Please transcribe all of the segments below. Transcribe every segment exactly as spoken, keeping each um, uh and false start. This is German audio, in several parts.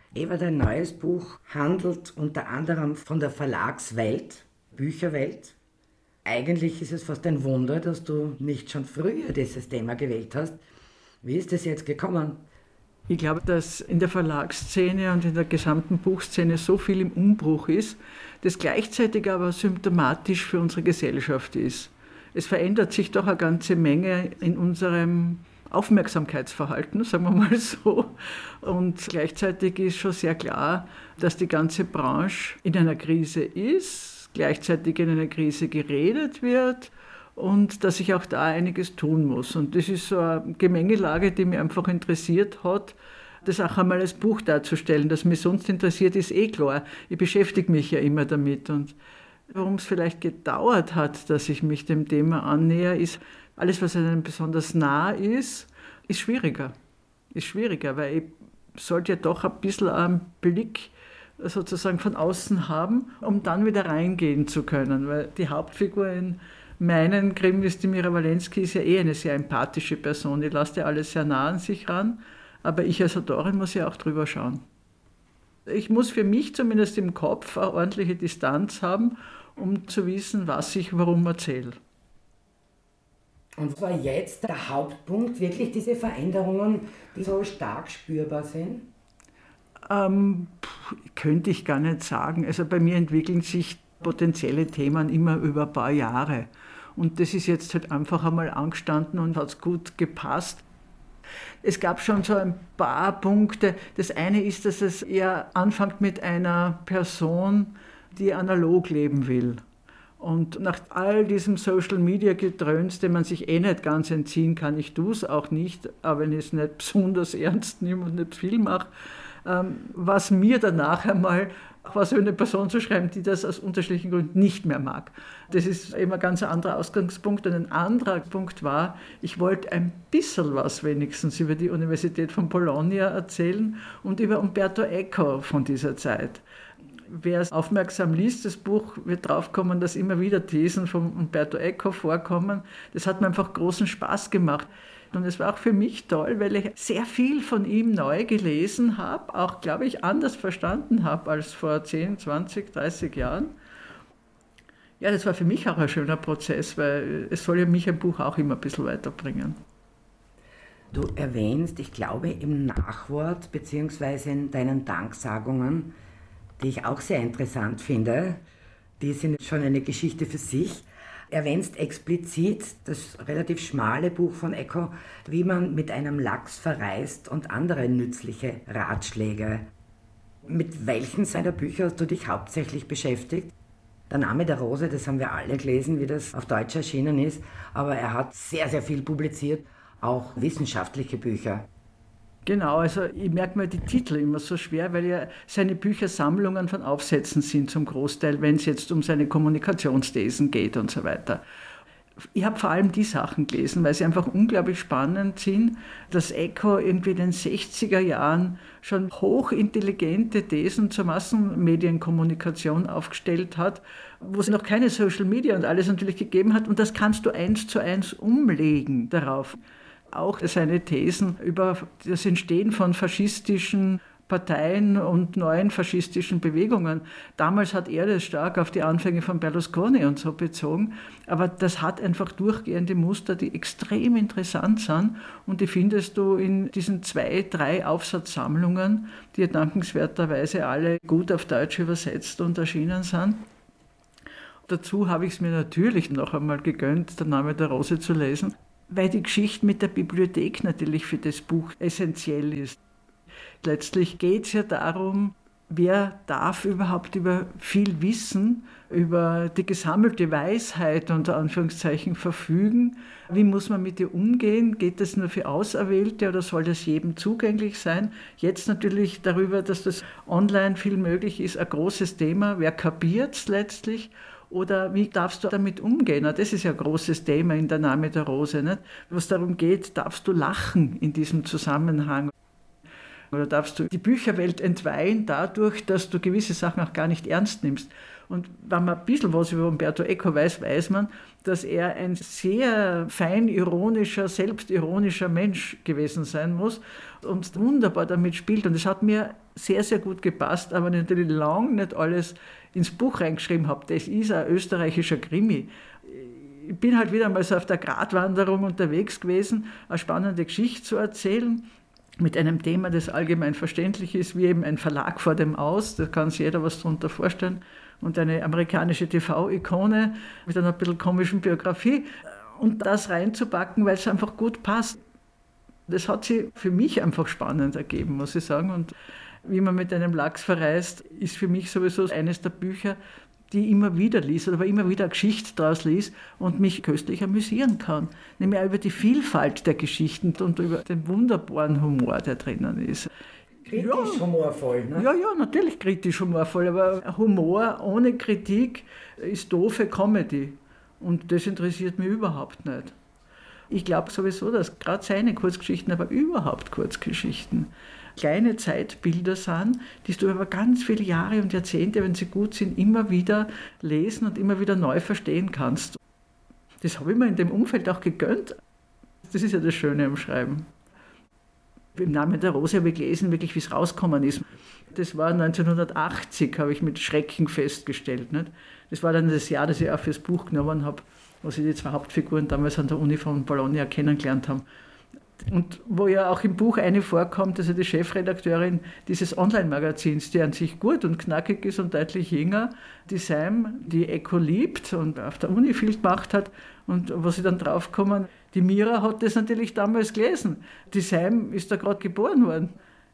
Eva, dein neues Buch handelt unter anderem von der Verlagswelt, Bücherwelt. Eigentlich ist es fast ein Wunder, dass du nicht schon früher dieses Thema gewählt hast. Wie ist es jetzt gekommen? Ich glaube, dass in der Verlagsszene und in der gesamten Buchszene so viel im Umbruch ist, das gleichzeitig aber symptomatisch für unsere Gesellschaft ist. Es verändert sich doch eine ganze Menge in unserem Aufmerksamkeitsverhalten, sagen wir mal so. Und gleichzeitig ist schon sehr klar, dass die ganze Branche in einer Krise ist, gleichzeitig in einer Krise geredet wird und dass sich auch da einiges tun muss. Und das ist so eine Gemengelage, die mich einfach interessiert hat, das auch einmal als Buch darzustellen. Dass mich sonst interessiert, ist eh klar. Ich beschäftige mich ja immer damit. Und warum es vielleicht gedauert hat, dass ich mich dem Thema annähere, ist, alles, was einem besonders nah ist, ist schwieriger. Ist schwieriger, weil ich sollte ja doch ein bisschen einen Blick sozusagen von außen haben, um dann wieder reingehen zu können. Weil die Hauptfigur in meinen Krimis, die Mira Walensky, ist ja eh eine sehr empathische Person. Die lässt ja alles sehr nah an sich ran, aber ich als Autorin muss ja auch drüber schauen. Ich muss für mich zumindest im Kopf eine ordentliche Distanz haben, um zu wissen, was ich warum erzähle. Und was war jetzt der Hauptpunkt, wirklich diese Veränderungen, die so stark spürbar sind? Ähm, könnte ich gar nicht sagen. Also bei mir entwickeln sich potenzielle Themen immer über ein paar Jahre. Und das ist jetzt halt einfach einmal angestanden und hat gut gepasst. Es gab schon so ein paar Punkte. Das eine ist, dass es eher anfängt mit einer Person, die analog leben will. Und nach all diesem Social-Media-Gedröns, dem man sich eh nicht ganz entziehen kann, ich tue es auch nicht, aber wenn ich es nicht besonders ernst nehme und nicht viel mache, ähm, was mir danach einmal was über eine Person zu schreiben, die das aus unterschiedlichen Gründen nicht mehr mag. Das ist eben ein ganz anderer Ausgangspunkt. Und ein anderer Punkt war, ich wollte ein bisschen was wenigstens über die Universität von Bologna erzählen und über Umberto Eco von dieser Zeit. Wer es aufmerksam liest, das Buch, wird draufkommen, dass immer wieder Thesen von Umberto Eco vorkommen. Das hat mir einfach großen Spaß gemacht. Und es war auch für mich toll, weil ich sehr viel von ihm neu gelesen habe, auch, glaube ich, anders verstanden habe als vor zehn, zwanzig, dreißig Jahren. Ja, das war für mich auch ein schöner Prozess, weil es soll ja mich ein Buch auch immer ein bisschen weiterbringen. Du erwähnst, ich glaube, im Nachwort bzw. in deinen Danksagungen, die ich auch sehr interessant finde, die sind schon eine Geschichte für sich, erwähnst explizit das relativ schmale Buch von Eco, wie man mit einem Lachs verreist und andere nützliche Ratschläge. Mit welchen seiner Bücher hast du dich hauptsächlich beschäftigt? Der Name der Rose, das haben wir alle gelesen, wie das auf Deutsch erschienen ist, aber er hat sehr, sehr viel publiziert, auch wissenschaftliche Bücher. Genau, also ich merke mir die Titel immer so schwer, weil ja seine Bücher Sammlungen von Aufsätzen sind zum Großteil, wenn es jetzt um seine Kommunikationsthesen geht und so weiter. Ich habe vor allem die Sachen gelesen, weil sie einfach unglaublich spannend sind, dass Eco irgendwie in den sechziger Jahren schon hochintelligente Thesen zur Massenmedienkommunikation aufgestellt hat, wo es noch keine Social Media und alles natürlich gegeben hat, und das kannst du eins zu eins umlegen darauf. Auch seine Thesen über das Entstehen von faschistischen Parteien und neuen faschistischen Bewegungen. Damals hat er das stark auf die Anfänge von Berlusconi und so bezogen, aber das hat einfach durchgehende Muster, die extrem interessant sind, und die findest du in diesen zwei, drei Aufsatzsammlungen, die dankenswerterweise alle gut auf Deutsch übersetzt und erschienen sind. Dazu habe ich es mir natürlich noch einmal gegönnt, Der Name der Rose zu lesen, weil die Geschichte mit der Bibliothek natürlich für das Buch essentiell ist. Letztlich geht es ja darum, wer darf überhaupt über viel Wissen, über die gesammelte Weisheit unter Anführungszeichen verfügen. Wie muss man mit ihr umgehen? Geht das nur für Auserwählte oder soll das jedem zugänglich sein? Jetzt natürlich darüber, dass das online viel möglich ist, ein großes Thema. Wer kapiert es letztlich? Oder wie darfst du damit umgehen? Das ist ja ein großes Thema in Der Name der Rose, nicht? Was darum geht, darfst du lachen in diesem Zusammenhang? Oder darfst du die Bücherwelt entweihen dadurch, dass du gewisse Sachen auch gar nicht ernst nimmst. Und wenn man ein bisschen was über Umberto Eco weiß, weiß man, dass er ein sehr fein ironischer, selbstironischer Mensch gewesen sein muss und wunderbar damit spielt. Und das hat mir sehr, sehr gut gepasst, aber natürlich lange nicht alles ins Buch reingeschrieben habe. Das ist ein österreichischer Krimi. Ich bin halt wieder mal so auf der Gratwanderung unterwegs gewesen, eine spannende Geschichte zu erzählen, mit einem Thema, das allgemein verständlich ist, wie eben ein Verlag vor dem Aus, da kann sich jeder was darunter vorstellen, und eine amerikanische T V-Ikone mit einer ein bisschen komischen Biografie und das reinzupacken, weil es einfach gut passt. Das hat sich für mich einfach spannend ergeben, muss ich sagen. Und wie man mit einem Lachs verreist, ist für mich sowieso eines der Bücher, die ich immer wieder liest, oder immer wieder eine Geschichte daraus liest und mich köstlich amüsieren kann. Nämlich auch über die Vielfalt der Geschichten und über den wunderbaren Humor, der drinnen ist. Kritisch ja, humorvoll, ne? Ja, ja, natürlich kritisch humorvoll, aber Humor ohne Kritik ist doofe Comedy. Und das interessiert mich überhaupt nicht. Ich glaube sowieso, dass gerade seine Kurzgeschichten, aber überhaupt Kurzgeschichten, kleine Zeitbilder sind, die du über ganz viele Jahre und Jahrzehnte, wenn sie gut sind, immer wieder lesen und immer wieder neu verstehen kannst. Das habe ich mir in dem Umfeld auch gegönnt. Das ist ja das Schöne am Schreiben. Im Namen der Rose habe ich gelesen, wirklich wie es rausgekommen ist. Das war neunzehnhundertachtzig, habe ich mit Schrecken festgestellt. Nicht? Das war dann das Jahr, das ich auch fürs Buch genommen habe, wo sie die zwei Hauptfiguren damals an der Uni von Bologna kennengelernt haben. Und wo ja auch im Buch eine vorkommt, also die Chefredakteurin dieses Online-Magazins, die an sich gut und knackig ist und deutlich jünger, die Sam, die Eco liebt und auf der Uni viel gemacht hat, und wo sie dann draufkommen, die Mira hat das natürlich damals gelesen. Die Sam ist da gerade geboren worden.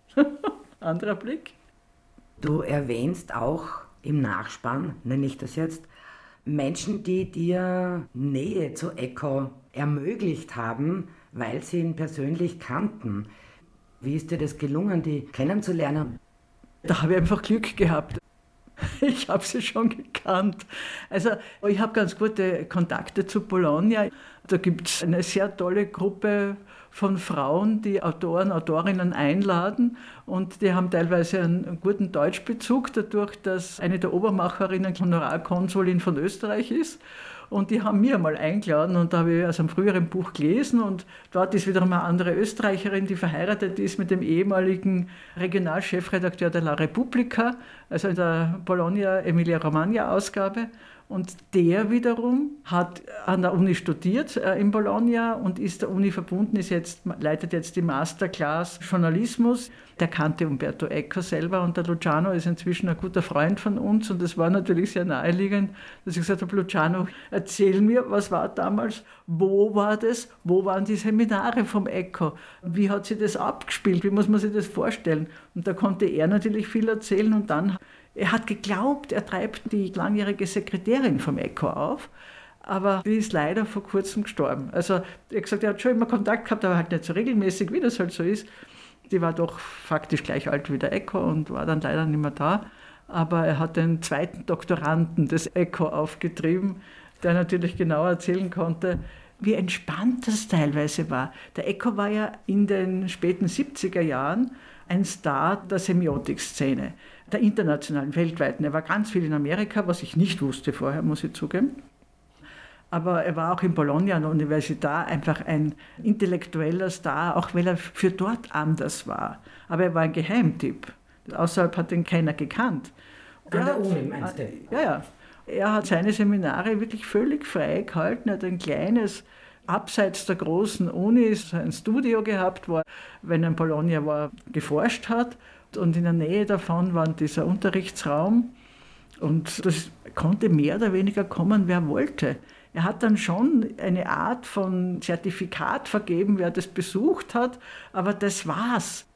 Anderer Blick. Du erwähnst auch im Nachspann, nenne ich das jetzt, Menschen, die dir Nähe zu Eco ermöglicht haben, weil sie ihn persönlich kannten. Wie ist dir das gelungen, die kennenzulernen? Da habe ich einfach Glück gehabt. Ich habe sie schon gekannt. Also ich habe ganz gute Kontakte zu Bologna. Da gibt es eine sehr tolle Gruppe von Frauen, die Autoren, Autorinnen einladen, und die haben teilweise einen guten Deutschbezug, dadurch, dass eine der Obermacherinnen Honorarkonsulin von Österreich ist. Und die haben mir mal eingeladen, und da habe ich aus einem früheren Buch gelesen, und dort ist wiederum eine andere Österreicherin, die verheiratet ist mit dem ehemaligen Regionalchefredakteur der La Repubblica, also in der Bologna Emilia-Romagna-Ausgabe. Und der wiederum hat an der Uni studiert äh, in Bologna und ist der Uni verbunden, ist jetzt, leitet jetzt die Masterclass Journalismus. Der kannte Umberto Eco selber, und der Luciano ist inzwischen ein guter Freund von uns, und es war natürlich sehr naheliegend, dass ich gesagt habe, Luciano, erzähl mir, was war damals, wo war das, wo waren die Seminare vom Eco, wie hat sich das abgespielt, wie muss man sich das vorstellen? Und da konnte er natürlich viel erzählen, und dann er hat geglaubt, er treibt die langjährige Sekretärin vom Eco auf, aber die ist leider vor kurzem gestorben. Also er hat gesagt, er hat schon immer Kontakt gehabt, aber halt nicht so regelmäßig, wie das halt so ist. Die war doch faktisch gleich alt wie der Eco und war dann leider nicht mehr da. Aber er hat den zweiten Doktoranden des Eco aufgetrieben, der natürlich genau erzählen konnte, wie entspannt das teilweise war. Der Eco war ja in den späten siebziger Jahren ein Star der Semiotik-Szene, der internationalen, weltweiten. Er war ganz viel in Amerika, was ich nicht wusste vorher, muss ich zugeben. Aber er war auch in Bologna an der Universität einfach ein intellektueller Star, auch weil er für dort anders war. Aber er war ein Geheimtipp. Außerhalb hat ihn keiner gekannt. An der Uni, meinst du? Ja, ja. Er hat seine Seminare wirklich völlig frei gehalten. Er hat ein kleines, abseits der großen Unis, ein Studio gehabt, wo er, wenn er in Bologna war, geforscht hat. Und in der Nähe davon war dieser Unterrichtsraum. Und das konnte mehr oder weniger kommen, wer wollte. Er hat dann schon eine Art von Zertifikat vergeben, wer das besucht hat, aber das war's.